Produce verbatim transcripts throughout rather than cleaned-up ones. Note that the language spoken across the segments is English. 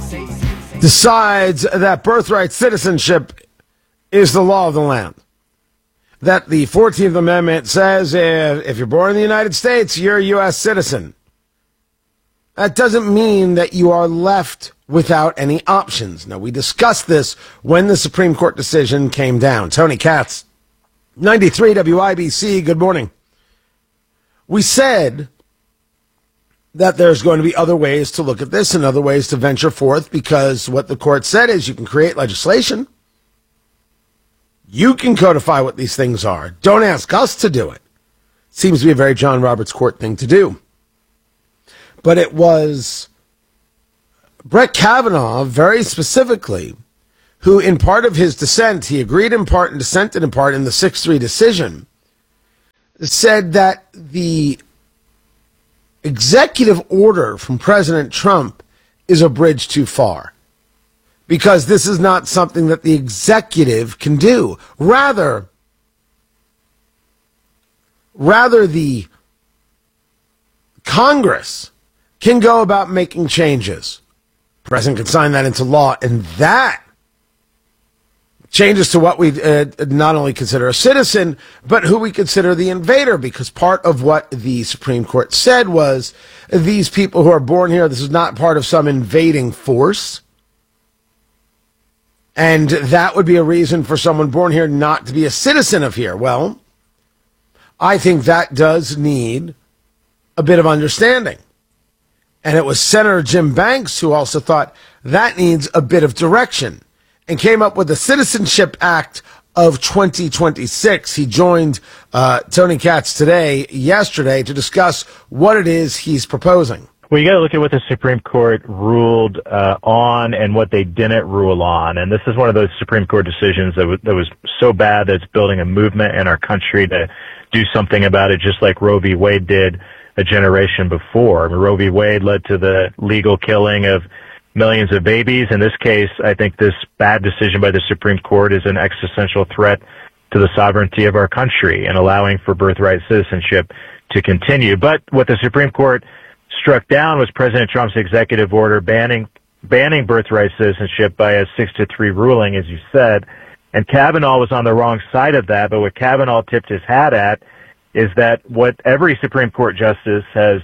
decides that birthright citizenship is the law of the land. That the fourteenth Amendment says if, if you're born in the United States, you're a U S citizen. That doesn't mean that you are left without any options. Now, we discussed this when the Supreme Court decision came down. Tony Katz, ninety-three W I B C, good morning. We said that there's going to be other ways to look at this and other ways to venture forth, because what the court said is you can create legislation. You can codify what these things are. Don't ask us to do it. Seems to be a very John Roberts court thing to do. But it was Brett Kavanaugh, very specifically, who in part of his dissent, he agreed in part and dissented in part in the six three decision, said that the executive order from President Trump is a bridge too far, because this is not something that the executive can do. Rather, rather the Congress can go about making changes. The president can sign that into law, and that changes to what we uh, not only consider a citizen, but who we consider the invader, because part of what the Supreme Court said was these people who are born here, this is not part of some invading force. And that would be a reason for someone born here not to be a citizen of here. Well, I think that does need a bit of understanding. And it was Senator Jim Banks who also thought that needs a bit of direction and came up with the Citizenship Act of twenty twenty-six. He joined uh, Tony Katz today, yesterday, to discuss what it is he's proposing. Well, you got to look at what the Supreme Court ruled uh, on and what they didn't rule on. And this is one of those Supreme Court decisions that, w- that was so bad that it's building a movement in our country to do something about it, just like Roe v. Wade did a generation before. I mean, Roe v. Wade led to the legal killing of millions of babies. In this case, I think this bad decision by the Supreme Court is an existential threat to the sovereignty of our country and allowing for birthright citizenship to continue. But what the Supreme Court struck down was President Trump's executive order banning banning birthright citizenship by a six to three ruling, as you said. And Kavanaugh was on the wrong side of that. But what Kavanaugh tipped his hat at is that what every Supreme Court justice has,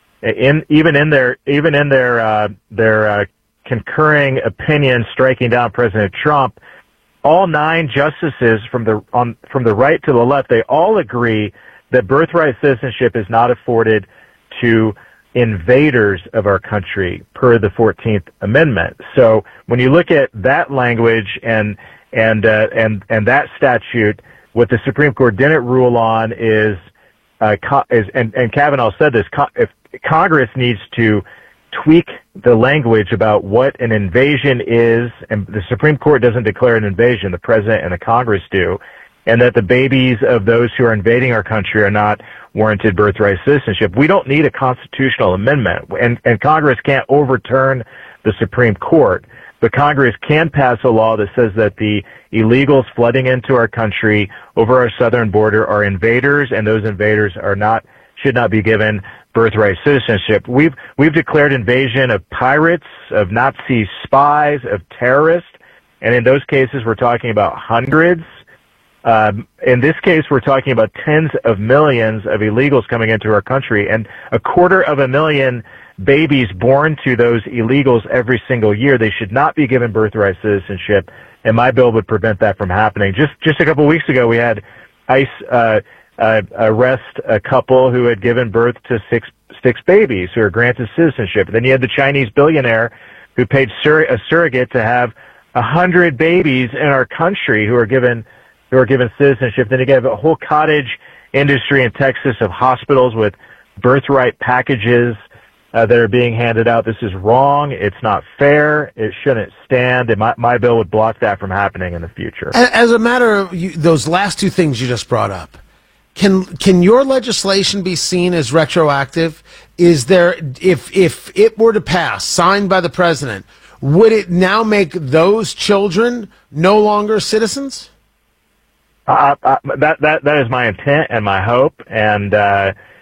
in even in their even in their uh, their uh, concurring opinion striking down President Trump, all nine justices from the on from the right to the left, they all agree that birthright citizenship is not afforded to invaders of our country per the fourteenth Amendment. So when you look at that language and and uh, and and that statute, what the Supreme Court didn't rule on is uh, co- is and, and Kavanaugh said this: co- if Congress needs to tweak the language about what an invasion is, and the Supreme Court doesn't declare an invasion, the President and the Congress do, and that the babies of those who are invading our country are not warranted birthright citizenship. We don't need a constitutional amendment, and, and Congress can't overturn the Supreme Court, but Congress can pass a law that says that the illegals flooding into our country over our southern border are invaders, and those invaders are not should not be given birthright citizenship. We've we've declared invasion of pirates, of Nazi spies, of terrorists, and in those cases we're talking about hundreds. Um, in this case, we're talking about tens of millions of illegals coming into our country, and a quarter of a million babies born to those illegals every single year. They should not be given birthright citizenship, and my bill would prevent that from happening. Just just a couple of weeks ago, we had ICE uh, uh, arrest a couple who had given birth to six six babies who are granted citizenship. Then you had the Chinese billionaire who paid sur- a surrogate to have a hundred babies in our country who are given who are given citizenship. Then you have a whole cottage industry in Texas of hospitals with birthright packages uh, that are being handed out. This is wrong. It's not fair. It shouldn't stand. And my, my bill would block that from happening in the future. As a matter of you, those last two things you just brought up, can can your legislation be seen as retroactive? Is there, if if it were to pass, signed by the president, would it now make those children no longer citizens? Uh, uh, that that that is my intent and my hope, and uh,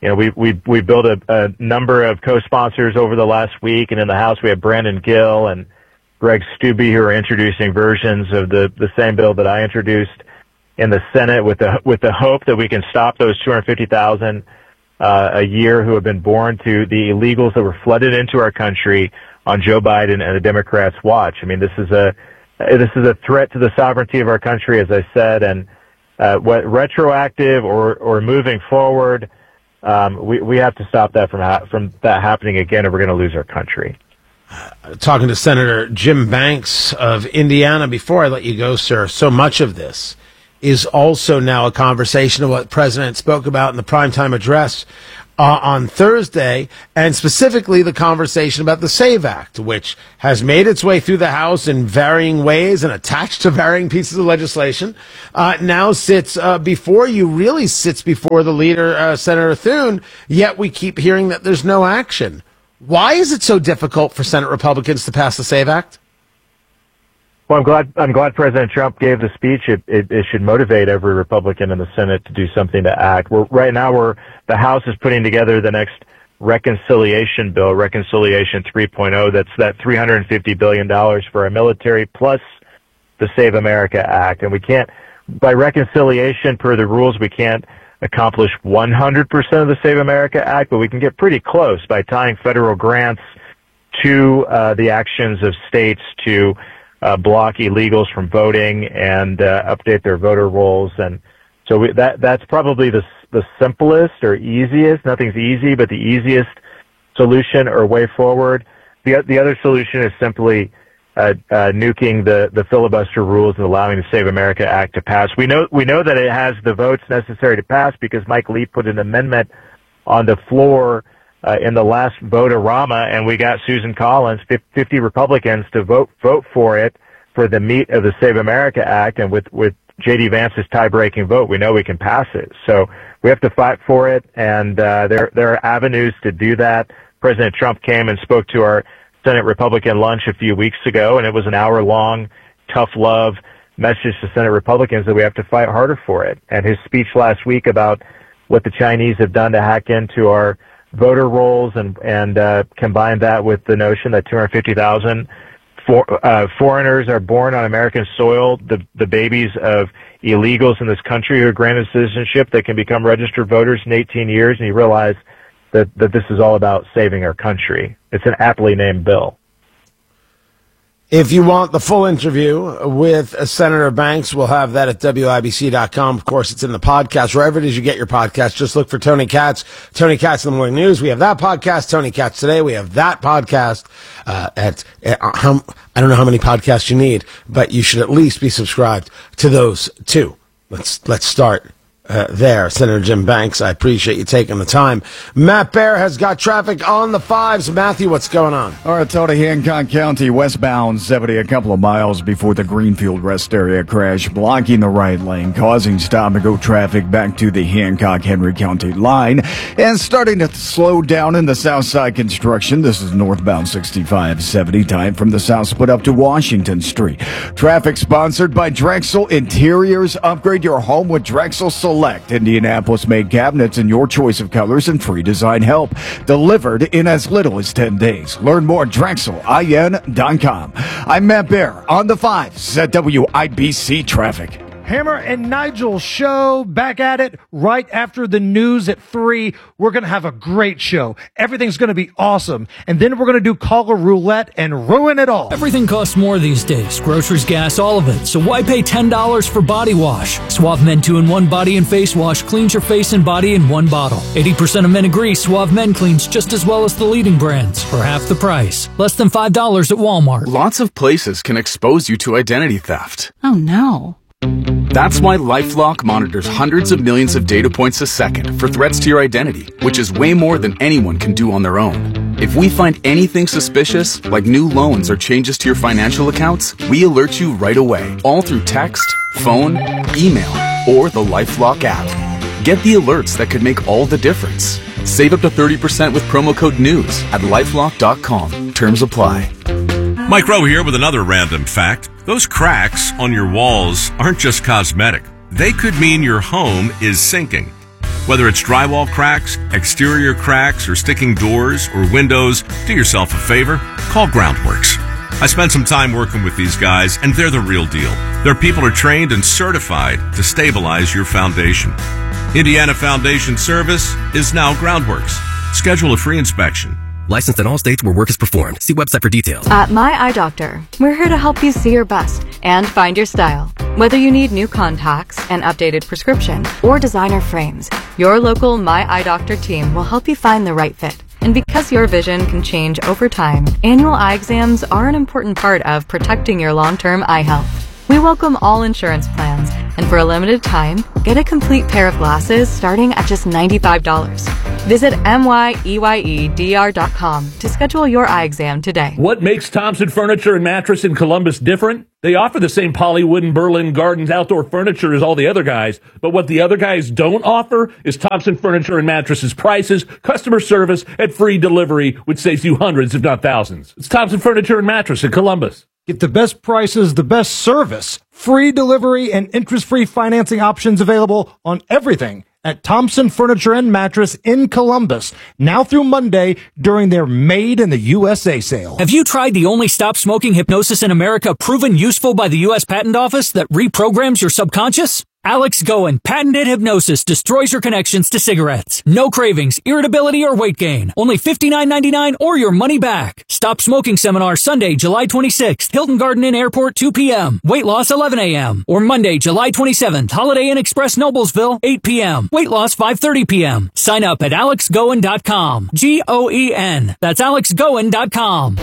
you know, we we we built a, a number of co-sponsors over the last week, and in the House we have Brandon Gill and Greg Steube who are introducing versions of the the same bill that I introduced in the Senate, with the with the hope that we can stop those two hundred fifty thousand uh, a year who have been born to the illegals that were flooded into our country on Joe Biden and the Democrats' watch. I mean, this is a this is a threat to the sovereignty of our country, as I said, and uh, what retroactive or or moving forward. Um, we, we have to stop that from ha- from that happening again, or we're going to lose our country. Uh, talking to Senator Jim Banks of Indiana, before I let you go, sir, so much of this is also now a conversation of what the president spoke about in the primetime address uh, on Thursday, and specifically the conversation about the SAVE Act, which has made its way through the House in varying ways and attached to varying pieces of legislation, uh, now sits uh, before you, really sits before the leader, uh, Senator Thune, yet we keep hearing that there's no action. Why is it so difficult for Senate Republicans to pass the SAVE Act? Well, I'm glad I'm glad President Trump gave the speech. It, it, it should motivate every Republican in the Senate to do something to act. We're, right now, we're the House is putting together the next reconciliation bill, Reconciliation three point oh. That's that three hundred fifty billion dollars for our military plus the Save America Act. And we can't, by reconciliation, per the rules, we can't accomplish one hundred percent of the Save America Act, but we can get pretty close by tying federal grants to uh, the actions of states to Uh, block illegals from voting and uh, update their voter rolls, and so we, that that's probably the the simplest or easiest. Nothing's easy, but the easiest solution or way forward. The the other solution is simply uh, uh, nuking the the filibuster rules and allowing the Save America Act to pass. We know we know that it has the votes necessary to pass because Mike Lee put an amendment on the floor Uh, in the last vote-a-rama, and we got Susan Collins, fifty Republicans, to vote vote for it for the meat of the Save America Act, and with, with J D Vance's tie-breaking vote, we know we can pass it. So we have to fight for it, and uh, there there are avenues to do that. President Trump came and spoke to our Senate Republican lunch a few weeks ago, and it was an hour-long, tough love message to Senate Republicans that we have to fight harder for it. And his speech last week about what the Chinese have done to hack into our voter rolls and and uh, combine that with the notion that two hundred fifty thousand for, uh, foreigners are born on American soil, the the babies of illegals in this country who are granted citizenship that can become registered voters in eighteen years, and you realize that, that this is all about saving our country. It's an aptly named bill. If you want the full interview with Senator Banks, we'll have that at W I B C dot com. Of course, it's in the podcast. Wherever it is you get your podcast, just look for Tony Katz. Tony Katz in the Morning News. We have that podcast, Tony Katz Today. We have that podcast. Uh, at, at um, I don't know how many podcasts you need, but you should at least be subscribed to those two. Let's let's start Uh, there, Senator Jim Banks. I appreciate you taking the time. Matt Bear has got traffic on the fives. Matthew, what's going on? All right, Tony, Hancock County, westbound seventy, a couple of miles before the Greenfield Rest Area crash, blocking the right lane, causing stop-and-go traffic back to the Hancock-Henry County line, and starting to slow down in the south side construction. This is northbound sixty-five seventy, time from the south split up to Washington Street. Traffic sponsored by Drexel Interiors. Upgrade your home with Drexel Select. Indianapolis-made cabinets in your choice of colors and free design help. Delivered in as little as ten days. Learn more at Drexel I N dot com. I'm Matt Bear on the fives at W I B C Traffic. Hammer and Nigel show, back at it right after the news at three. We're going to have a great show. Everything's going to be awesome. And then we're going to do caller roulette and ruin it all. Everything costs more these days. Groceries, gas, all of it. So why pay ten dollars for body wash? Suave Men two in one Body and Face Wash cleans your face and body in one bottle. eighty percent of men agree Suave Men cleans just as well as the leading brands for half the price. Less than five dollars at Walmart. Lots of places can expose you to identity theft. Oh no. That's why LifeLock monitors hundreds of millions of data points a second for threats to your identity, which is way more than anyone can do on their own. If we find anything suspicious, like new loans or changes to your financial accounts, we alert you right away, all through text, phone, email, or the LifeLock app. Get the alerts that could make all the difference. Save up to thirty percent with promo code NEWS at lifelock dot com. Terms apply. Mike Rowe here with another random fact. Those cracks on your walls aren't just cosmetic. They could mean your home is sinking. Whether it's drywall cracks, exterior cracks, or sticking doors or windows, do yourself a favor, call Groundworks. I spent some time working with these guys, and they're the real deal. Their people are trained and certified to stabilize your foundation. Indiana Foundation Service is now Groundworks. Schedule a free inspection. Licensed in all states where work is performed. See website for details. At My Eye Doctor, we're here to help you see your best and find your style. Whether you need new contacts, an updated prescription, or designer frames, your local My Eye Doctor team will help you find the right fit. And because your vision can change over time, annual eye exams are an important part of protecting your long-term eye health. We welcome all insurance plans, and for a limited time, get a complete pair of glasses starting at just ninety-five dollars. Visit M Y E Y E D R dot com to schedule your eye exam today. What makes Thompson Furniture and Mattress in Columbus different? They offer the same Polywood and Berlin Gardens outdoor furniture as all the other guys, but what the other guys don't offer is Thompson Furniture and Mattresses prices, customer service, and free delivery, which saves you hundreds, if not thousands. It's Thompson Furniture and Mattress in Columbus. Get the best prices, the best service, free delivery, and interest-free financing options available on everything at Thompson Furniture and Mattress in Columbus, now through Monday during their Made in the U S A sale. Have you tried the only stop smoking hypnosis in America proven useful by the U S Patent Office that reprograms your subconscious? Alex Goen, patented hypnosis destroys your connections to cigarettes. No cravings, irritability, or weight gain. Only fifty-nine ninety-nine or your money back. Stop Smoking Seminar Sunday, July twenty-sixth, Hilton Garden Inn Airport, two p.m. Weight loss, eleven a.m. Or Monday, July twenty-seventh, Holiday Inn Express Noblesville, eight p.m. Weight loss, five thirty p.m. Sign up at alex goen dot com. G O E N. That's alex goen dot com.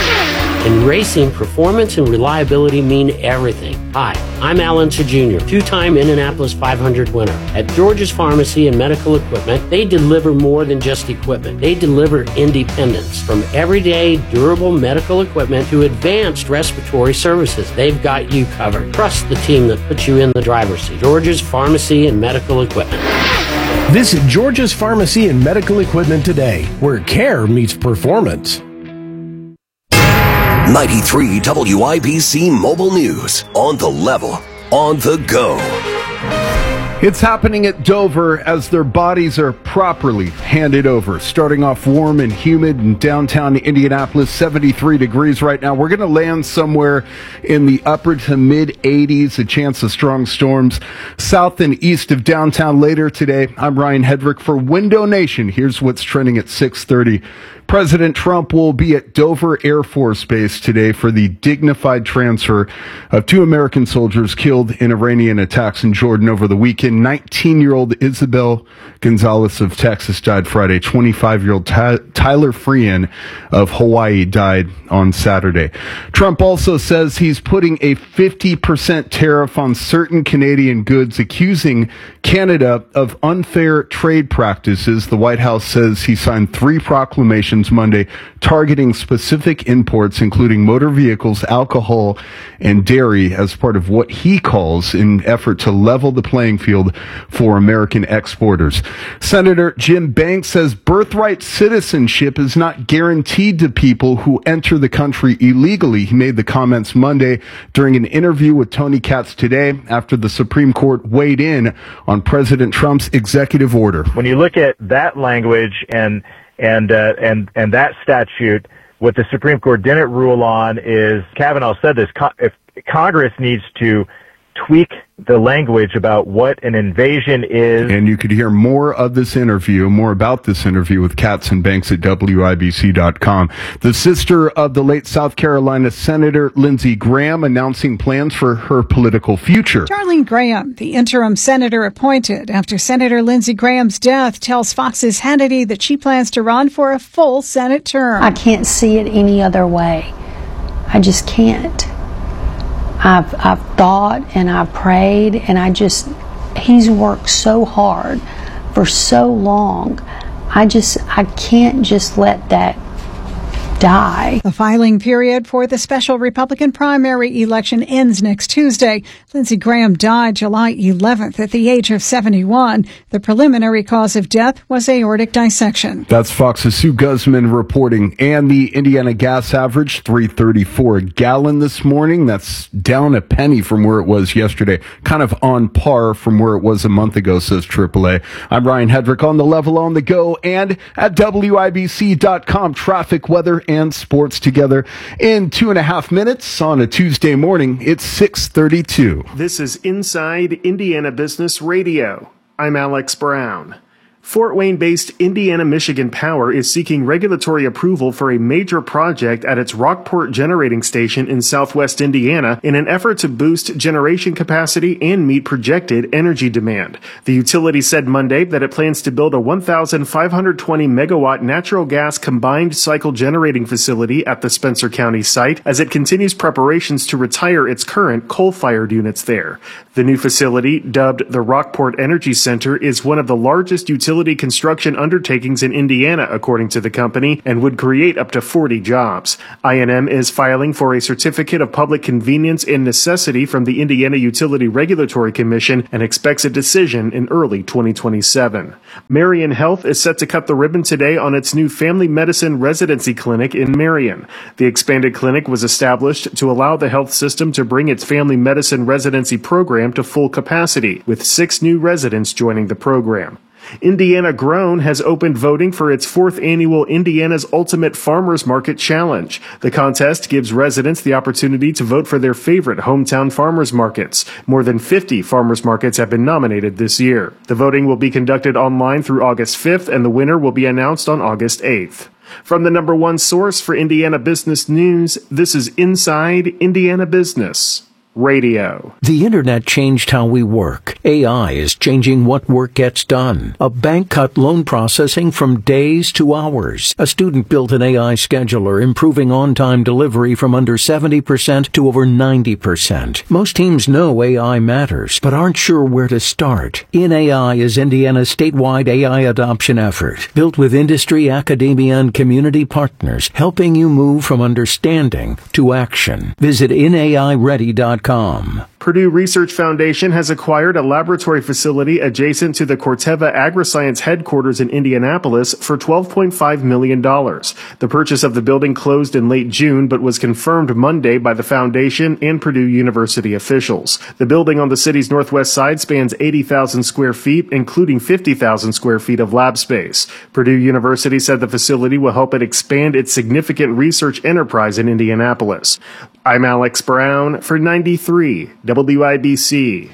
In racing, performance and reliability mean everything. Hi, I'm Alan Junior, two-time Indianapolis five hundred winner. At George's Pharmacy and Medical Equipment, they deliver more than just equipment. They deliver independence. From everyday, durable medical equipment to advanced respiratory services, they've got you covered. Trust the team that puts you in the driver's seat. George's Pharmacy and Medical Equipment. Visit George's Pharmacy and Medical Equipment today, where care meets performance. ninety-three W I B C Mobile News. On the level, on the go. It's happening at Dover as their bodies are properly handed over. Starting off warm and humid in downtown Indianapolis, seventy-three degrees right now. We're going to land somewhere in the upper to mid eighties, a chance of strong storms south and east of downtown later today. I'm Ryan Hedrick for Window Nation. Here's what's trending at six thirty. President Trump will be at Dover Air Force Base today for the dignified transfer of two American soldiers killed in Iranian attacks in Jordan over the weekend. nineteen-year-old Isabel Gonzalez of Texas died Friday. twenty-five-year-old Ty- Tyler Freehan of Hawaii died on Saturday. Trump also says he's putting a fifty percent tariff on certain Canadian goods, accusing Canada of unfair trade practices. The White House says he signed three proclamations Monday targeting specific imports, including motor vehicles, alcohol, and dairy, as part of what he calls an effort to level the playing field for American exporters. Senator Jim Banks says birthright citizenship is not guaranteed to people who enter the country illegally. He made the comments Monday during an interview with Tony Katz Today after the Supreme Court weighed in on President Trump's executive order. When you look at that language and and uh, and and that statute, what the Supreme Court didn't rule on is, Kavanaugh said this, if Congress needs to tweak the language about what an invasion is. And you could hear more of this interview, more about this interview with Katz and Banks at W I B C dot com. The sister of the late South Carolina Senator Lindsey Graham announcing plans for her political future. Charlene Graham, the interim senator appointed after Senator Lindsey Graham's death, tells Fox's Hannity that she plans to run for a full Senate term. I can't see it any other way. I just can't. I've, I've thought and I've prayed, and I just, he's worked so hard for so long. I just, I can't just let that die. The filing period for the special Republican primary election ends next Tuesday. Lindsey Graham died July eleventh at the age of seventy-one. The preliminary cause of death was aortic dissection. That's Fox's Sue Guzman reporting. And the Indiana gas average, three thirty-four a gallon this morning. That's down a penny from where it was yesterday. Kind of on par from where it was a month ago, says triple A. I'm Ryan Hedrick on the level, on the go, and at W I B C dot com. Traffic, weather, and sports together in two and a half minutes on a Tuesday morning. It's six thirty-two. This is Inside Indiana Business Radio. I'm Alex Brown. Fort Wayne-based Indiana Michigan Power is seeking regulatory approval for a major project at its Rockport Generating Station in southwest Indiana in an effort to boost generation capacity and meet projected energy demand. The utility said Monday that it plans to build a one thousand five hundred twenty megawatt natural gas combined cycle generating facility at the Spencer County site as it continues preparations to retire its current coal-fired units there. The new facility, dubbed the Rockport Energy Center, is one of the largest utility construction undertakings in Indiana, according to the company, and would create up to forty jobs. I N M is filing for a certificate of public convenience and necessity from the Indiana Utility Regulatory Commission and expects a decision in early twenty twenty-seven. Marion Health is set to cut the ribbon today on its new family medicine residency clinic in Marion. The expanded clinic was established to allow the health system to bring its family medicine residency program to full capacity, with six new residents joining the program. Indiana Grown has opened voting for its fourth annual Indiana's Ultimate Farmers Market Challenge. The contest gives residents the opportunity to vote for their favorite hometown farmers markets. More than fifty farmers markets have been nominated this year. The voting will be conducted online through August fifth, and the winner will be announced on August eighth. From the number one source for Indiana business news, this is Inside Indiana Business Radio. The internet changed how we work. A I is changing what work gets done. A bank cut loan processing from days to hours. A student built an A I scheduler, improving on-time delivery from under seventy percent to over ninety percent. Most teams know A I matters, but aren't sure where to start. In A I is Indiana's statewide A I adoption effort, built with industry, academia, and community partners, helping you move from understanding to action. Visit in A I ready dot com. Purdue Research Foundation has acquired a laboratory facility adjacent to the Corteva Agriscience headquarters in Indianapolis for twelve point five million dollars. The purchase of the building closed in late June, but was confirmed Monday by the foundation and Purdue University officials. The building on the city's northwest side spans eighty thousand square feet, including fifty thousand square feet of lab space. Purdue University said the facility will help it expand its significant research enterprise in Indianapolis. I'm Alex Brown for ninety-three W I B C.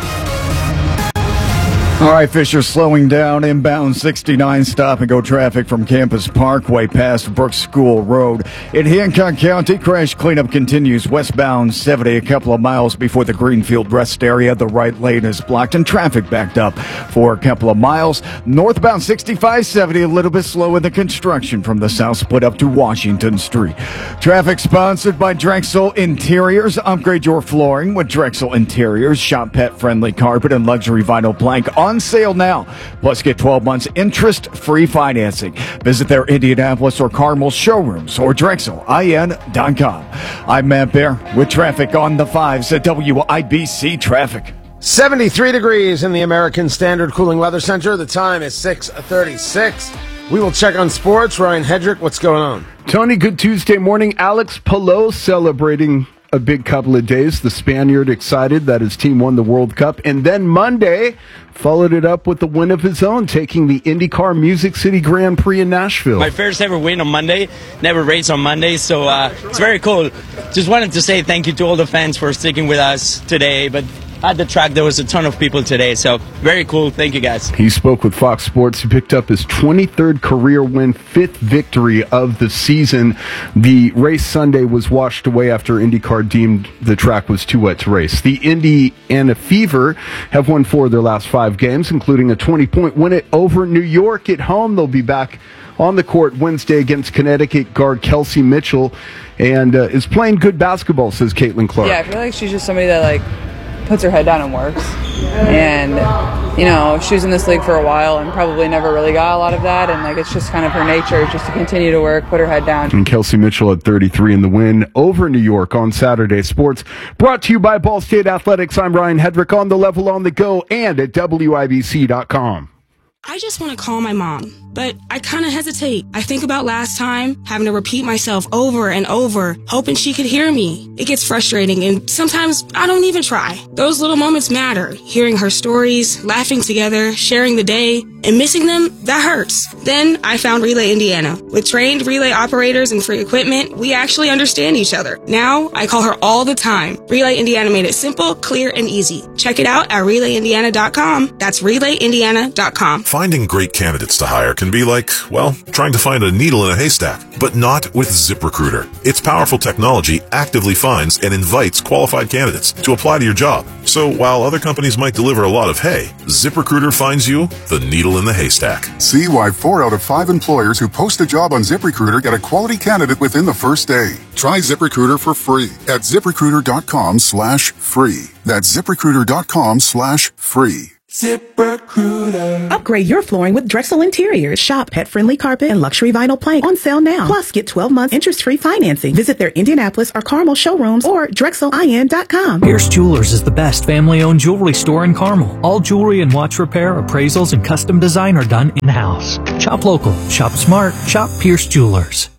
All right, Fisher slowing down inbound sixty-nine stop and go traffic from Campus Parkway past Brooks School Road. In Hancock County, crash cleanup continues westbound seventy, a couple of miles before the Greenfield rest area. The right lane is blocked and traffic backed up for a couple of miles. Northbound sixty-five seventy, a little bit slow in the construction from the south split up to Washington Street. Traffic sponsored by Drexel Interiors. Upgrade your flooring with Drexel Interiors. Shop pet-friendly carpet and luxury vinyl plank on sale now. Plus, get twelve months interest-free financing. Visit their Indianapolis or Carmel showrooms or Drexel I N dot com. I'm Matt Bear with traffic on the fives at W I B C Traffic. seventy-three degrees in the American Standard Cooling Weather Center. The time is six thirty-six. We will check on sports. Ryan Hedrick, what's going on? Tony, good Tuesday morning. Alex Palou celebrating a big couple of days. The Spaniard excited that his team won the World Cup. And then Monday followed it up with the win of his own, taking the IndyCar Music City Grand Prix in Nashville. My first ever win on Monday. Never race on Monday, so uh, it's very cool. Just wanted to say thank you to all the fans for sticking with us today. But at the track, there was a ton of people today, so very cool. Thank you, guys. He spoke with Fox Sports. He picked up his twenty-third career win, fifth victory of the season. The race Sunday was washed away after IndyCar deemed the track was too wet to race. The Indiana Fever have won four of their last five games, including a twenty-point win at over New York at home. They'll be back on the court Wednesday against Connecticut guard Kelsey Mitchell, and uh, is playing good basketball, says Caitlin Clark. Yeah, I feel like she's just somebody that, like, puts her head down and works. And, you know, she was in this league for a while and probably never really got a lot of that. And, like, it's just kind of her nature just to continue to work, put her head down. And Kelsey Mitchell at thirty-three in the win over New York on Saturday Sports. Brought to you by Ball State Athletics. I'm Ryan Hedrick on the level, on the go, and at W I B C dot com. I just want to call my mom, but I kind of hesitate. I think about last time, having to repeat myself over and over, hoping she could hear me. It gets frustrating, and sometimes I don't even try. Those little moments matter. Hearing her stories, laughing together, sharing the day, and missing them, that hurts. Then I found Relay Indiana. With trained relay operators and free equipment, we actually understand each other. Now, I call her all the time. Relay Indiana made it simple, clear, and easy. Check it out at relay indiana dot com. That's relay indiana dot com. Finding great candidates to hire can be like, well, trying to find a needle in a haystack, but not with ZipRecruiter. Its powerful technology actively finds and invites qualified candidates to apply to your job. So while other companies might deliver a lot of hay, ZipRecruiter finds you the needle in the haystack. See why four out of five employers who post a job on ZipRecruiter get a quality candidate within the first day. Try ZipRecruiter for free at ZipRecruiter dot com slash free. That's ZipRecruiter dot com slash free. ZipRecruiter. Upgrade your flooring with Drexel Interiors. Shop pet-friendly carpet and luxury vinyl plank on sale now. Plus, get twelve months interest-free financing. Visit their Indianapolis or Carmel showrooms or drexel I N dot com. Pierce Jewelers is the best family-owned jewelry store in Carmel. All jewelry and watch repair, appraisals, and custom design are done in-house. Shop local. Shop smart. Shop Pierce Jewelers.